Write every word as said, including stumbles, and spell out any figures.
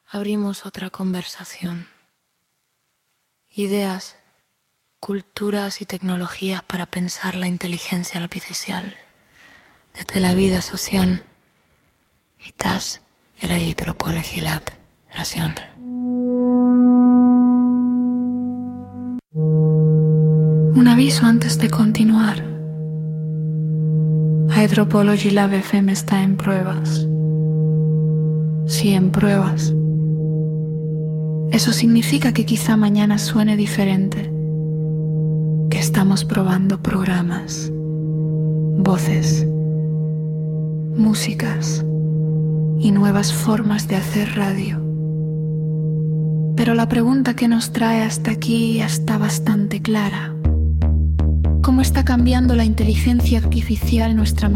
abrimos otra conversación. Ideas, culturas y tecnologías para pensar la inteligencia artificial desde la vida social. Estás en la hidropología. Gracias. Un aviso antes de continuar. Hydropology Lab F M está en pruebas. Sí, en pruebas. Eso significa que quizá mañana suene diferente. Que estamos probando programas, voces, músicas y nuevas formas de hacer radio. Pero la pregunta que nos trae hasta aquí ya está bastante clara. ¿Cómo está cambiando la inteligencia artificial nuestra manera